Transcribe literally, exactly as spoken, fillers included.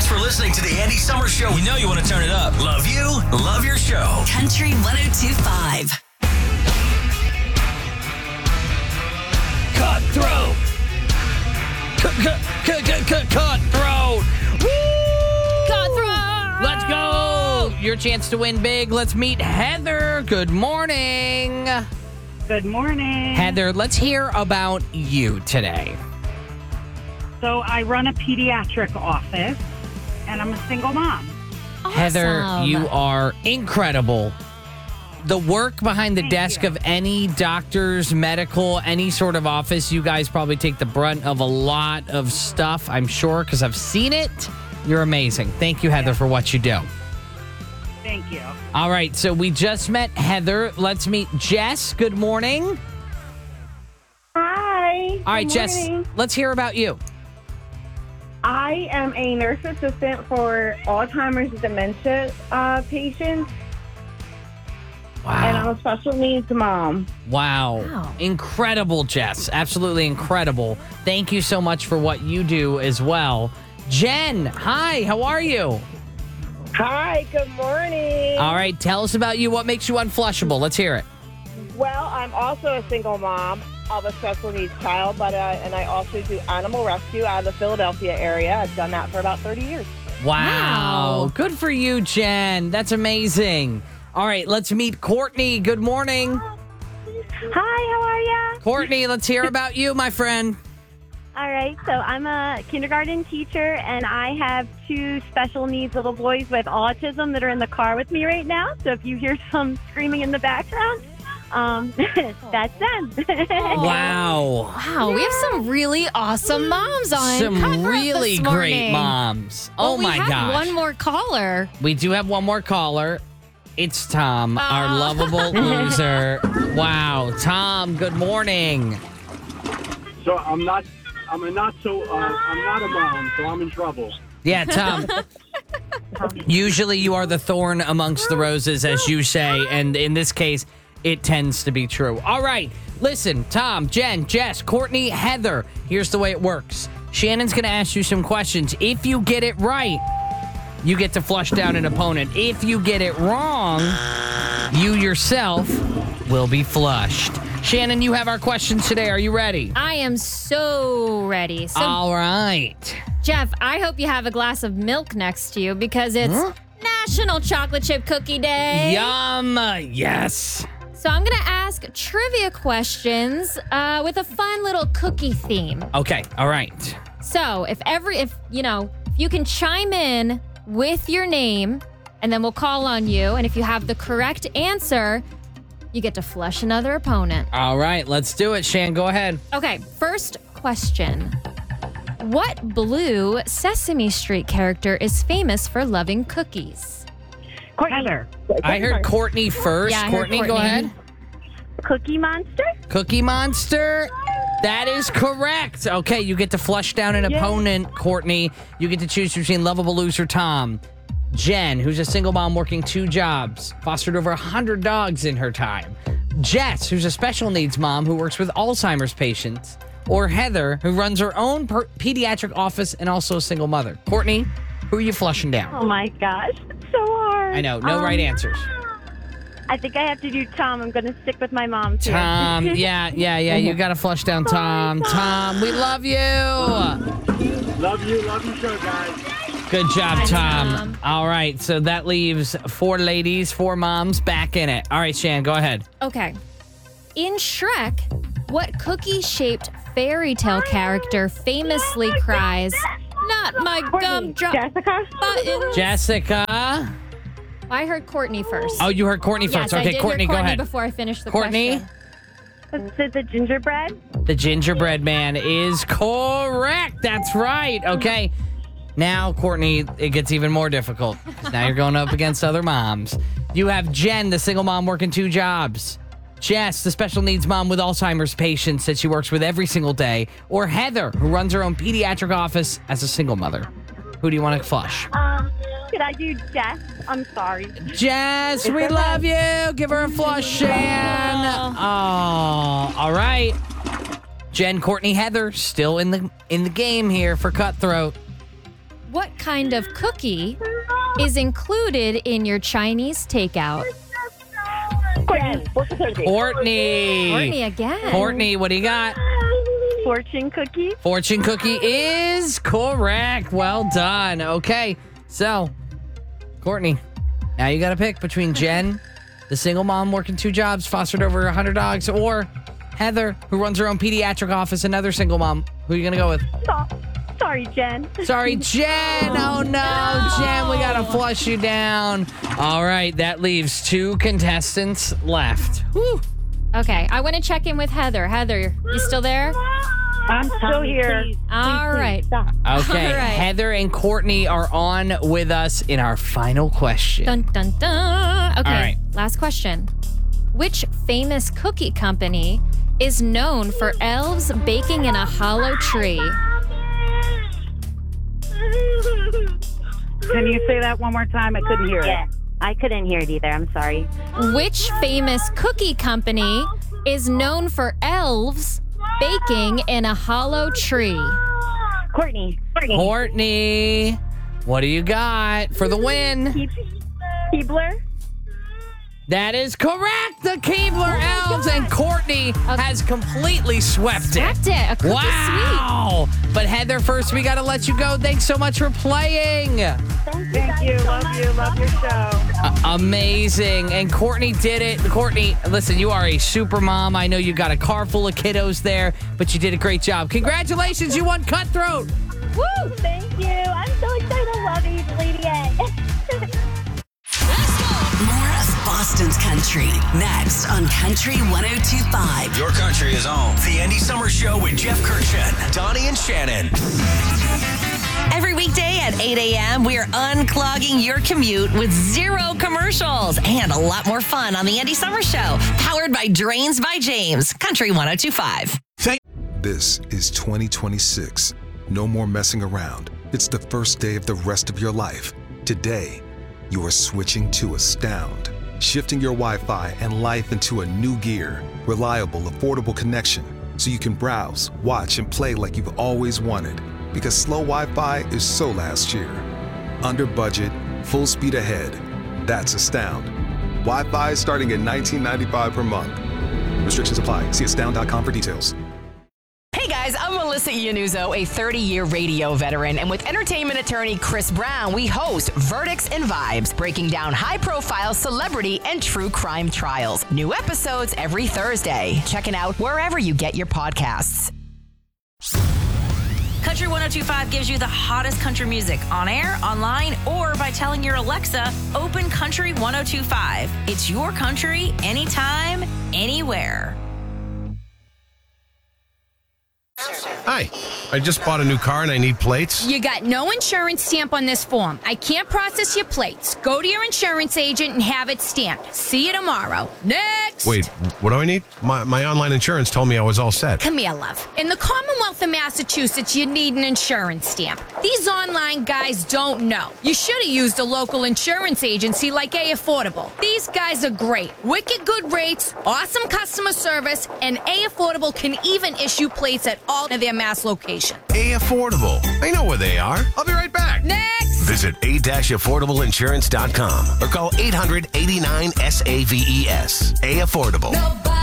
Thanks for listening to the Andy Summer Show. You know you want to turn it up. Love you. Love your show. Country one oh two point five. Cutthroat. Cut, cut, cut, cut, cut, cutthroat. Woo! Cutthroat. Let's go. Your chance to win big. Let's meet Heather. Good morning. Good morning. Heather, let's hear about you today. So I run a pediatric office, and I'm a single mom. Heather, Awesome. you are incredible. The work behind the Thank desk you. of any doctor's, medical, any sort of office, you guys probably take the brunt of a lot of stuff, I'm sure, because I've seen it. You're amazing. Thank you, Heather, for what you do. Thank you. All right, so we just met Heather. Let's meet Jess. Good morning. Hi. All right, Good Jess, morning. let's hear about you. I am a nurse assistant for Alzheimer's and dementia uh, patients, and I'm Wow. a special needs mom. Wow. Wow. Incredible, Jess. Absolutely incredible. Thank you so much for what you do as well. Jen, hi, how are you? Hi. Good morning. All right, tell us about you. What makes you unflushable? Let's hear it. Well, I'm also a single mom of a special needs child, but uh, and I also do animal rescue out of the Philadelphia area. I've done that for about thirty years. Wow. Wow. Good for you, Jen. That's amazing. All right, let's meet Courtney. Good morning. Hi, how are ya? Courtney, let's hear about you, my friend. All right, so I'm a kindergarten teacher, and I have two special needs little boys with autism that are in the car with me right now. So if you hear some screaming in the background, um, that's them. Wow. Wow, we have some really awesome moms on. Some Cutthroat really this great morning. moms. Well, Oh, my we have gosh. one more caller. We do have one more caller. It's Tom, our Aw. lovable loser. Wow. Tom, good morning. So I'm not, I'm a not so, uh, I'm not a mom, so I'm in trouble. Yeah, Tom. Usually you are the thorn amongst the roses, as you say. And in this case, it tends to be true. All right. Listen, Tom, Jen, Jess, Courtney, Heather. Here's the way it works. Shannon's going to ask you some questions. If you get it right, you get to flush down an opponent. If you get it wrong, you yourself will be flushed. Shannon, you have our questions today. Are you ready? I am so ready. So, All right. Jeff, I hope you have a glass of milk next to you because it's Huh? National Chocolate Chip Cookie Day. Yum. Yes. So I'm going to ask trivia questions uh, with a fun little cookie theme. Okay. All right. So if every, if, you know, if you can chime in with your name and then we'll call on you. And if you have the correct answer, you get to flush another opponent. All right. Let's do it. Shan, go ahead. Okay, first question. What blue Sesame Street character is famous for loving cookies? Heather. I heard Courtney first. Yeah, I heard Courtney, go Courtney. ahead. Cookie Monster? Cookie Monster. That is correct. Okay, you get to flush down an opponent, Courtney. You get to choose between lovable loser Tom. Jen, who's a single mom working two jobs, fostered over one hundred dogs in her time. Jess, who's a special needs mom who works with Alzheimer's patients. Or Heather, who runs her own per- pediatric office and also a single mother. Courtney, who are you flushing down? Oh my gosh, it's so hard. I know, no Um, right answers. I think I have to do Tom. I'm going to stick with my mom too. Tom, yeah, yeah, yeah. You got to flush down Tom. Tom, we love you. Love you, love your show, guys. Good job, Hi, Tom. Tom. All right, so that leaves four ladies, four moms back in it. All right, Shan, go ahead. Okay. In Shrek, what cookie-shaped fairy tale character famously cries, "Not my gumdrop Jessica? buttons"? Jessica. I heard Courtney first. Oh, you heard Courtney yes, first. I Okay, did Courtney, hear go Courtney ahead. before I finished the Courtney? question. Is it the gingerbread? The gingerbread man is correct. That's right. Okay. Now, Courtney, it gets even more difficult. 'Cause now you're going up against other moms. You have Jen, the single mom working two jobs. Jess, the special needs mom with Alzheimer's patients that she works with every single day. Or Heather, who runs her own pediatric office as a single mother. Who do you want to flush? Um, could I do Jess? I'm sorry. Jess, we love you. Give her a flush, Shan. Oh, all right. Jen, Courtney, Heather, still in the in the game here for Cutthroat. What kind of cookie is included in your Chinese takeout? Courtney. Fortune cookie. Courtney. Courtney again. Courtney, what do you got? Fortune cookie. Fortune cookie is correct. Well done. Okay, so Courtney, now you got to pick between Jen, the single mom working two jobs, fostered over one hundred dogs, or Heather, who runs her own pediatric office, another single mom. Who are you going to go with? So- sorry, Jen. Sorry, Jen. Oh, no. Jen, we got to flush you down. All right, that leaves two contestants left. Whew. Okay, I want to check in with Heather. Heather, you still there? I'm still here. All right. Okay, All right. Heather and Courtney are on with us in our final question. Dun, dun, dun. Okay, All right. last question. Which famous cookie company is known for elves baking in a hollow tree? Can you say that one more time? I couldn't hear Yeah, it. I couldn't hear it either. I'm sorry. Which famous cookie company is known for elves baking in a hollow tree? Courtney. Courtney. Courtney, what do you got for the win? Keebler. That is correct. The Keebler Elves, and Courtney has completely swept it. Swept it. A cookie Wow. But Heather, first we got to let you go. Thanks so much for playing. Thank you. Love you. Love your show. Uh, amazing. And Courtney did it. Courtney, listen, you are a super mom. I know you got a car full of kiddos there, but you did a great job. Congratulations. You won Cutthroat. Woo! Thank you. I'm so excited. I love you, Lady A. More of Boston's country next on Country one oh two point five. Your country is home. The Andy Summer Show with Jeff Kirchen, Donnie, and Shannon. Every weekday at eight a.m., we are unclogging your commute with zero commercials and a lot more fun on the Andy Summer Show, powered by Drains by James, Country one oh two point five. This is twenty twenty-six. No more messing around. It's the first day of the rest of your life. Today, you are switching to Astound, shifting your Wi-Fi and life into a new gear. Reliable, affordable connection, so you can browse, watch, and play like you've always wanted. Because slow Wi-Fi is so last year. Under budget, full speed ahead. That's Astound. Wi-Fi is starting at nineteen ninety-five per month. Restrictions apply. See astound dot com for details. Hey guys, I'm Melissa Iannuzzo, a thirty-year radio veteran, and with entertainment attorney Chris Brown, we host Verdicts and Vibes, breaking down high-profile celebrity and true crime trials. New episodes every Thursday. Check it out wherever you get your podcasts. Country one oh two point five gives you the hottest country music on air, online, or by telling your Alexa, open Country one oh two point five. It's your country, anytime, anywhere. Hi, I just bought a new car and I need plates. You got no insurance stamp on this form. I can't process your plates. Go to your insurance agent and have it stamped. See you tomorrow. Next! Wait, what do I need? My, my online insurance told me I was all set. Come here, love. In the Commonwealth of Massachusetts, you need an insurance stamp. These online guys don't know. You should have used a local insurance agency like A Affordable. These guys are great. Wicked good rates, awesome customer service, and A Affordable can even issue plates at all of their Mass locations. A Affordable. I know where they are. I'll be right back. Next! Visit a dash affordable insurance dot com or call eight hundred eighty-nine S A V E S. A Affordable.